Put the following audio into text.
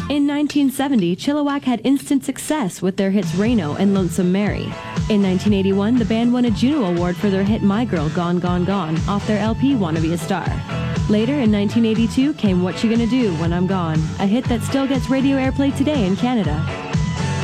In 1970, Chilliwack had instant success with their hits Reno and Lonesome Mary. In 1981, the band won a Juno Award for their hit My Girl, Gone, Gone, Gone off their LP Wanna Be a Star. Later, in 1982, came What You Gonna Do When I'm Gone, a hit that still gets radio airplay today in Canada.